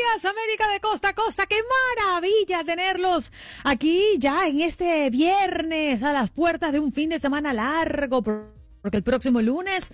días, América de costa a costa. ¡Qué maravilla tenerlos aquí ya en este viernes a las puertas de un fin de semana largo! Porque el próximo lunes,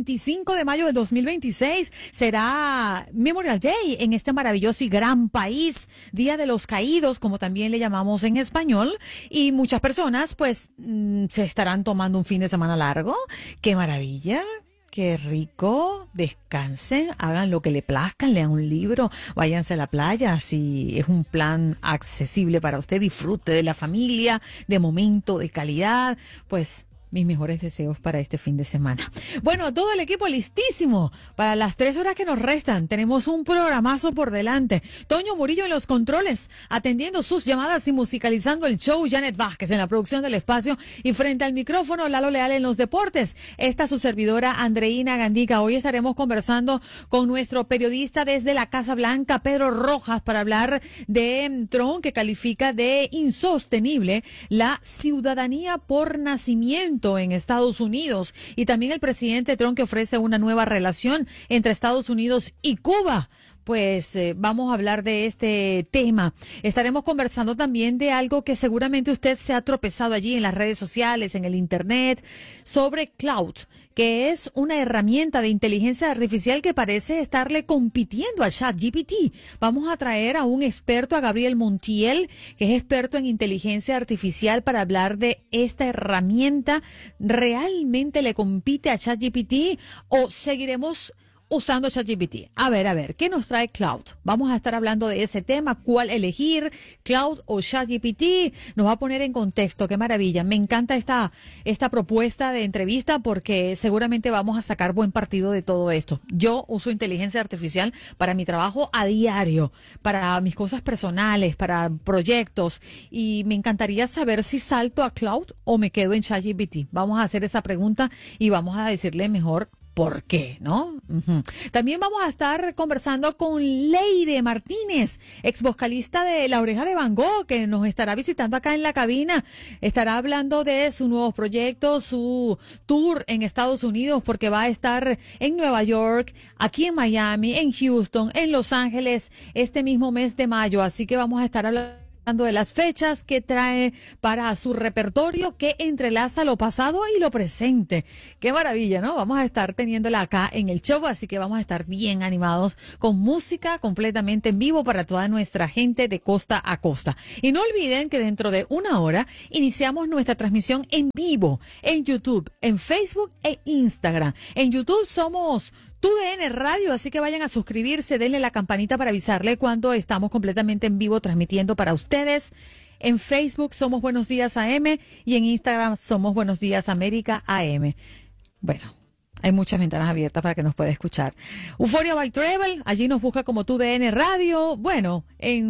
25 de mayo del 2026, será Memorial Day en este maravilloso y gran país, Día de los Caídos, como también le llamamos en español, y muchas personas, pues, se estarán tomando un fin de semana largo. ¡Qué maravilla! Qué rico, descansen, hagan lo que le plazcan, lean un libro, váyanse a la playa, si es un plan accesible para usted, disfrute de la familia, de momento de calidad, pues mis mejores deseos para este fin de semana. Bueno, todo el equipo listísimo para las 3 horas que nos restan. Tenemos un programazo por delante. Toño Murillo en los controles, atendiendo sus llamadas y musicalizando el show. Janet Vázquez en la producción del espacio y frente al micrófono, Lalo Leal en los deportes. Esta su servidora, Andreina Gandica. Hoy estaremos conversando con nuestro periodista desde la Casa Blanca, Pedro Rojas, para hablar de Trump, que califica de insostenible la ciudadanía por nacimiento en Estados Unidos, y también el presidente Trump, que ofrece una nueva relación entre Estados Unidos y Cuba. Pues vamos a hablar de este tema. Estaremos conversando también de algo que seguramente usted se ha tropezado allí en las redes sociales, en el internet, sobre Cloud, que es una herramienta de inteligencia artificial que parece estarle compitiendo a ChatGPT. Vamos a traer a un experto, a Gabriel Montiel, que es experto en inteligencia artificial, para hablar de esta herramienta. ¿Realmente le compite a ChatGPT o seguiremos usando ChatGPT? A ver, ¿qué nos trae Cloud? Vamos a estar hablando de ese tema, cuál elegir, Cloud o ChatGPT. Nos va a poner en contexto, qué maravilla. Me encanta esta propuesta de entrevista, porque seguramente vamos a sacar buen partido de todo esto. Yo uso inteligencia artificial para mi trabajo a diario, para mis cosas personales, para proyectos, y me encantaría saber si salto a Cloud o me quedo en ChatGPT. Vamos a hacer esa pregunta y vamos a decirle mejor ¿por qué? ¿No? También vamos a estar conversando con Leire Martínez, ex vocalista de La Oreja de Van Gogh, que nos estará visitando acá en la cabina. Estará hablando de sus nuevos proyectos, su tour en Estados Unidos, porque va a estar en Nueva York, aquí en Miami, en Houston, en Los Ángeles, este mismo mes de mayo. Así que vamos a estar hablando de las fechas que trae para su repertorio, que entrelaza lo pasado y lo presente. Qué maravilla, ¿no? Vamos a estar teniéndola acá en el show, así que vamos a estar bien animados con música completamente en vivo para toda nuestra gente de costa a costa. Y no olviden que dentro de una hora iniciamos nuestra transmisión en vivo en YouTube, en Facebook e Instagram. En YouTube somos TUDN Radio, así que vayan a suscribirse, denle la campanita para avisarle cuando estamos completamente en vivo transmitiendo para ustedes. En Facebook somos Buenos Días AM y en Instagram somos Buenos Días América AM. Bueno, hay muchas ventanas abiertas para que nos pueda escuchar. Euphoria by Travel, allí nos busca como TUDN Radio. Bueno,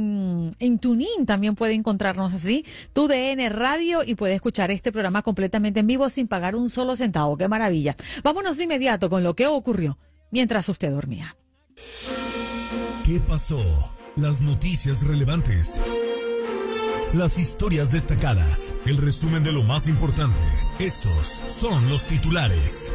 en TuneIn también puede encontrarnos así, TUDN Radio, y puede escuchar este programa completamente en vivo sin pagar un solo centavo. ¡Qué maravilla! Vámonos de inmediato con lo que ocurrió mientras usted dormía. ¿Qué pasó? Las noticias relevantes, las historias destacadas, el resumen de lo más importante. Estos son los titulares.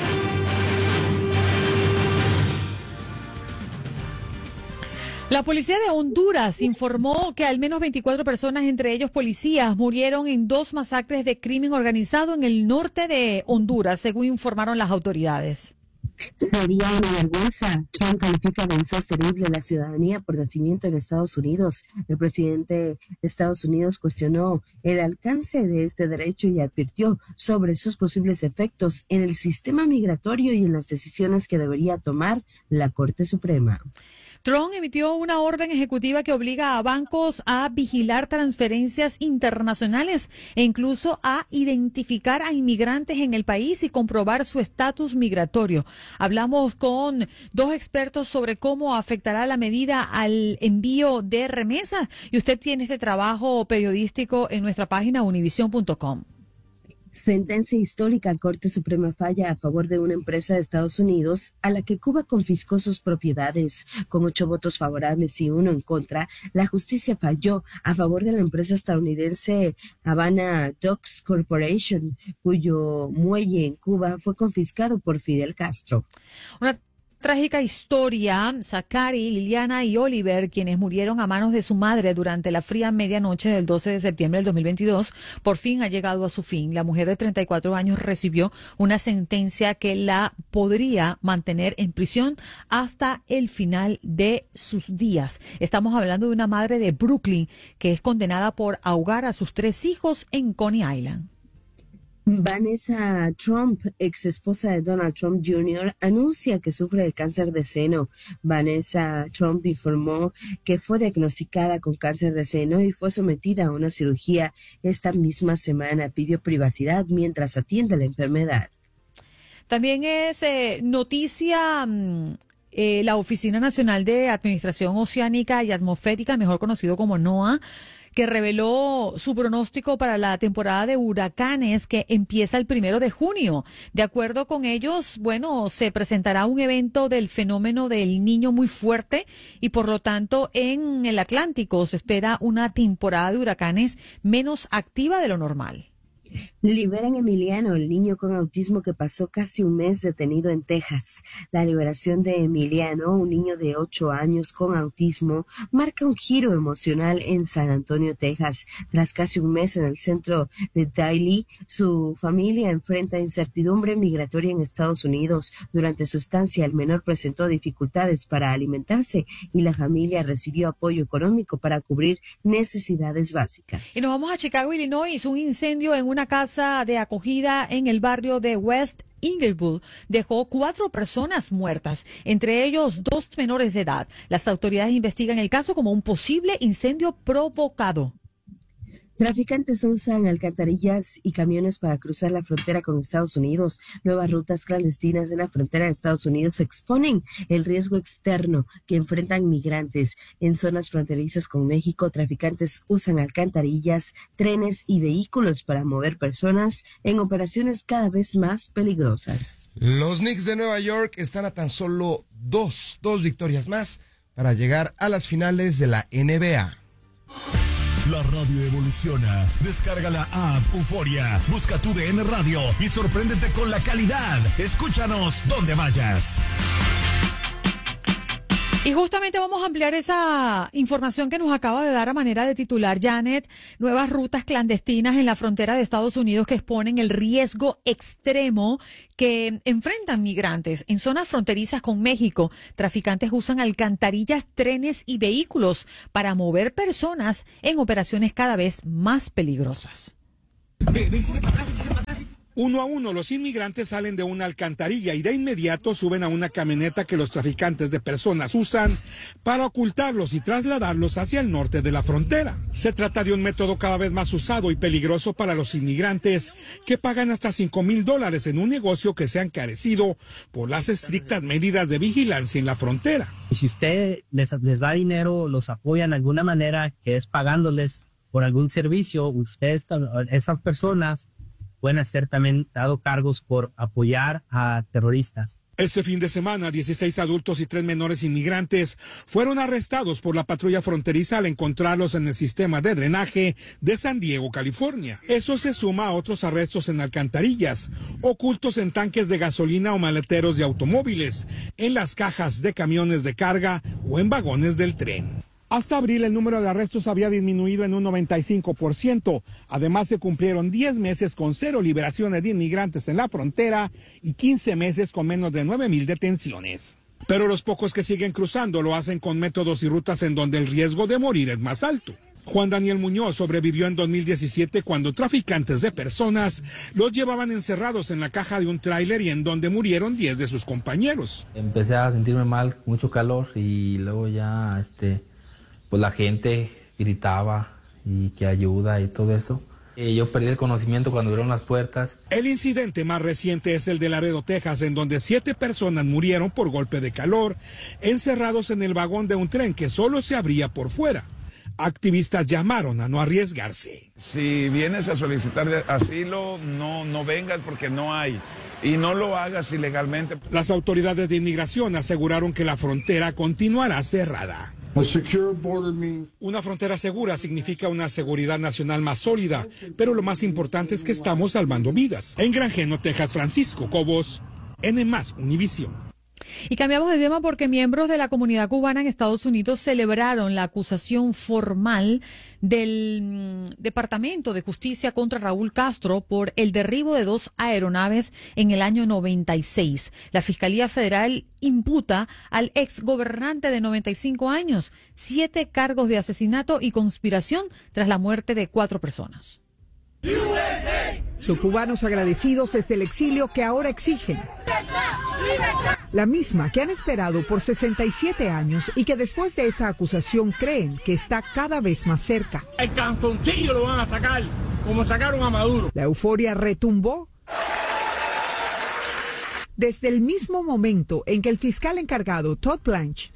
La policía de Honduras informó que al menos 24 personas, entre ellos policías, murieron en 2 masacres de crimen organizado en el norte de Honduras, según informaron las autoridades. Sería una vergüenza. Trump califica de insostenible la ciudadanía por nacimiento en Estados Unidos. El presidente de Estados Unidos cuestionó el alcance de este derecho y advirtió sobre sus posibles efectos en el sistema migratorio y en las decisiones que debería tomar la Corte Suprema. Trump emitió una orden ejecutiva que obliga a bancos a vigilar transferencias internacionales e incluso a identificar a inmigrantes en el país y comprobar su estatus migratorio. Hablamos con 2 expertos sobre cómo afectará la medida al envío de remesas, y usted tiene este trabajo periodístico en nuestra página univision.com. Sentencia histórica. Corte Suprema falla a favor de una empresa de Estados Unidos a la que Cuba confiscó sus propiedades. Con 8 votos favorables y 1 en contra, la justicia falló a favor de la empresa estadounidense Havana Docks Corporation, cuyo muelle en Cuba fue confiscado por Fidel Castro. Una Trágica historia, Zachary, Liliana y Oliver, quienes murieron a manos de su madre durante la fría medianoche del 12 de septiembre del 2022, por fin ha llegado a su fin. La mujer de 34 años recibió una sentencia que la podría mantener en prisión hasta el final de sus días. Estamos hablando de una madre de Brooklyn que es condenada por ahogar a sus 3 hijos en Coney Island. Vanessa Trump, ex esposa de Donald Trump Jr., anuncia que sufre de cáncer de seno. Vanessa Trump informó que fue diagnosticada con cáncer de seno y fue sometida a una cirugía esta misma semana. Pidió privacidad mientras atiende la enfermedad. También es noticia la Oficina Nacional de Administración Oceánica y Atmosférica, mejor conocido como NOAA, que reveló su pronóstico para la temporada de huracanes que empieza el 1 de junio. De acuerdo con ellos, se presentará un evento del fenómeno del Niño muy fuerte y por lo tanto en el Atlántico se espera una temporada de huracanes menos activa de lo normal. Liberan a Emiliano, el niño con autismo que pasó casi un mes detenido en Texas. La liberación de Emiliano, un niño de 8 años con autismo, marca un giro emocional en San Antonio, Texas. Tras casi un mes en el centro de Daly, su familia enfrenta incertidumbre migratoria en Estados Unidos. Durante su estancia, el menor presentó dificultades para alimentarse y la familia recibió apoyo económico para cubrir necesidades básicas. Y nos vamos a Chicago, Illinois. Un incendio en una casa de acogida en el barrio de West Inglewood dejó 4 personas muertas, entre ellos 2 menores de edad. Las autoridades investigan el caso como un posible incendio provocado. Traficantes usan alcantarillas y camiones para cruzar la frontera con Estados Unidos. Nuevas rutas clandestinas en la frontera de Estados Unidos exponen el riesgo externo que enfrentan migrantes. En zonas fronterizas con México, traficantes usan alcantarillas, trenes y vehículos para mover personas en operaciones cada vez más peligrosas. Los Knicks de Nueva York están a tan solo dos victorias más para llegar a las finales de la NBA. La radio evoluciona. Descarga la app Euforia, busca tu DN Radio y sorpréndete con la calidad. Escúchanos donde vayas. Y justamente vamos a ampliar esa información que nos acaba de dar a manera de titular Janet. Nuevas rutas clandestinas en la frontera de Estados Unidos que exponen el riesgo extremo que enfrentan migrantes. En zonas fronterizas con México, traficantes usan alcantarillas, trenes y vehículos para mover personas en operaciones cada vez más peligrosas. Uno a uno, los inmigrantes salen de una alcantarilla y de inmediato suben a una camioneta que los traficantes de personas usan para ocultarlos y trasladarlos hacia el norte de la frontera. Se trata de un método cada vez más usado y peligroso para los inmigrantes que pagan hasta $5,000 en un negocio que se ha encarecido por las estrictas medidas de vigilancia en la frontera. Si usted les da dinero, los apoya de alguna manera, que es pagándoles por algún servicio, esas personas pueden ser también dado cargos por apoyar a terroristas. Este fin de semana, 16 adultos y 3 menores inmigrantes fueron arrestados por la patrulla fronteriza al encontrarlos en el sistema de drenaje de San Diego, California. Eso se suma a otros arrestos en alcantarillas, ocultos en tanques de gasolina o maleteros de automóviles, en las cajas de camiones de carga o en vagones del tren. Hasta abril el número de arrestos había disminuido en un 95%. Además se cumplieron 10 meses con 0 liberaciones de inmigrantes en la frontera y 15 meses con menos de 9,000 detenciones. Pero los pocos que siguen cruzando lo hacen con métodos y rutas en donde el riesgo de morir es más alto. Juan Daniel Muñoz sobrevivió en 2017 cuando traficantes de personas los llevaban encerrados en la caja de un tráiler y en donde murieron 10 de sus compañeros. Empecé a sentirme mal, mucho calor y luego ya pues la gente gritaba y que ayuda y todo eso. Yo perdí el conocimiento cuando abrieron las puertas. El incidente más reciente es el de Laredo, Texas, en donde 7 personas murieron por golpe de calor, encerrados en el vagón de un tren que solo se abría por fuera. Activistas llamaron a no arriesgarse. Si vienes a solicitar asilo, no vengas porque no hay. Y no lo hagas ilegalmente. Las autoridades de inmigración aseguraron que la frontera continuará cerrada. Una frontera segura significa una seguridad nacional más sólida, pero lo más importante es que estamos salvando vidas. En Granjeno, Texas, Francisco Cobos, N+, Univisión. Y cambiamos de tema porque miembros de la comunidad cubana en Estados Unidos celebraron la acusación formal del Departamento de Justicia contra Raúl Castro por el derribo de 2 aeronaves en el año 96. La Fiscalía Federal imputa al exgobernante de 95 años 7 cargos de asesinato y conspiración tras la muerte de 4 personas. Son cubanos agradecidos desde el exilio que ahora exigen la misma que han esperado por 67 años y que después de esta acusación creen que está cada vez más cerca. El canzoncillo lo van a sacar, como sacaron a Maduro. La euforia retumbó desde el mismo momento en que el fiscal encargado Todd Blanche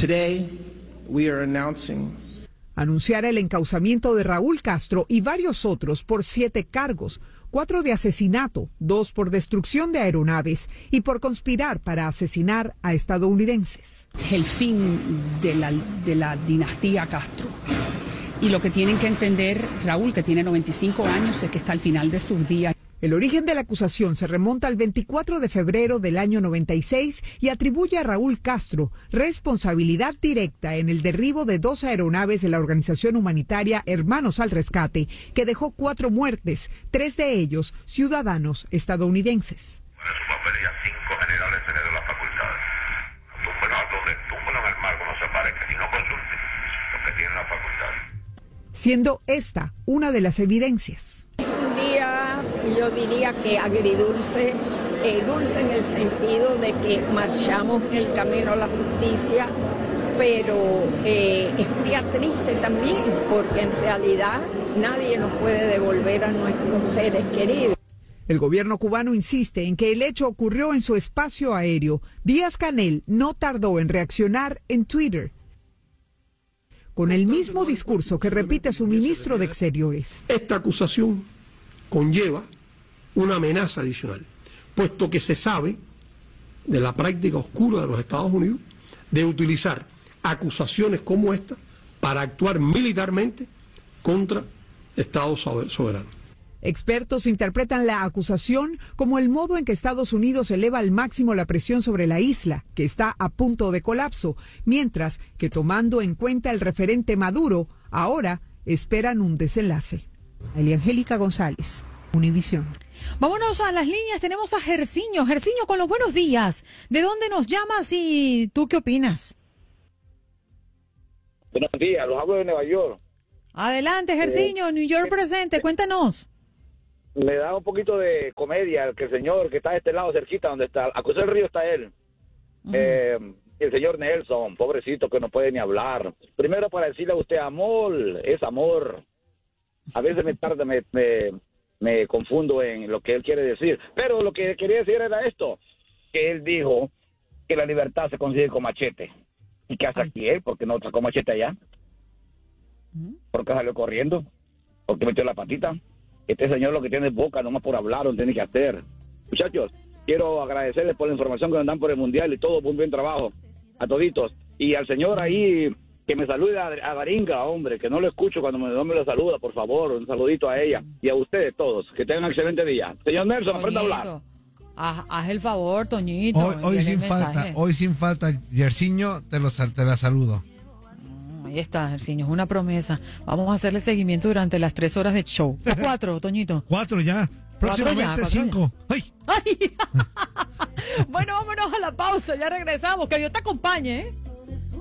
anunciara el encauzamiento de Raúl Castro y varios otros por 7 cargos, 4 de asesinato, 2 por destrucción de aeronaves y por conspirar para asesinar a estadounidenses. El fin de la dinastía Castro. Y lo que tienen que entender, Raúl, que tiene 95 años, es que está al final de sus días. El origen de la acusación se remonta al 24 de febrero del año 96 y atribuye a Raúl Castro responsabilidad directa en el derribo de 2 aeronaves de la organización humanitaria Hermanos al Rescate, que dejó 4 muertes, 3 de ellos ciudadanos estadounidenses. En su papel y a 5 generales se le dio la facultad. Túmbelo en el mar cuando se aparezca y no consulte los que tienen la facultad. Siendo esta una de las evidencias. Un día, yo diría que agridulce, dulce en el sentido de que marchamos en el camino a la justicia, pero es un día triste también, porque en realidad nadie nos puede devolver a nuestros seres queridos. El gobierno cubano insiste en que el hecho ocurrió en su espacio aéreo. Díaz-Canel no tardó en reaccionar en Twitter con el mismo discurso que repite su ministro de Exteriores. Esta acusación conlleva una amenaza adicional, puesto que se sabe de la práctica oscura de los Estados Unidos de utilizar acusaciones como esta para actuar militarmente contra Estados soberanos. Expertos interpretan la acusación como el modo en que Estados Unidos eleva al máximo la presión sobre la isla, que está a punto de colapso, mientras que, tomando en cuenta el referente Maduro, ahora esperan un desenlace. Angélica González, Univisión. Vámonos a las líneas, tenemos a Jerciño. Jerciño, con los buenos días. ¿De dónde nos llamas y tú qué opinas? Buenos días, los hablo de Nueva York. Adelante, Jerciño, New York presente, cuéntanos. Me da un poquito de comedia que el señor que está de este lado cerquita donde está, a cruzar el río está él. El señor Nelson, pobrecito que no puede ni hablar. Primero para decirle a usted, amor, es amor. A veces me confundo en lo que él quiere decir. Pero lo que quería decir era esto, que él dijo que la libertad se consigue con machete. ¿Y qué hace aquí él? ¿Por qué no sacó machete allá? ¿Por qué salió corriendo? ¿Por qué metió la patita? Este señor lo que tiene es boca, nomás por hablar, no tiene que hacer. Muchachos, quiero agradecerles por la información que nos dan por el Mundial y todo, un buen trabajo, a toditos. Y al señor ahí, que me salude a Garinga, hombre, que no lo escucho cuando no me lo saluda, por favor, un saludito a ella. Y a ustedes todos, que tengan un excelente día. Señor Nelson, aprenda a hablar. Haz el favor, Toñito. Hoy sin falta, Yerciño, te la saludo. Ahí está, Jerciño, es una promesa. Vamos a hacerle seguimiento durante las 3 horas de show. 4, Toñito. 4 ya. Próximamente 5. ¡Ay! Bueno, vámonos a la pausa. Ya regresamos. Que Dios te acompañe, ¿eh?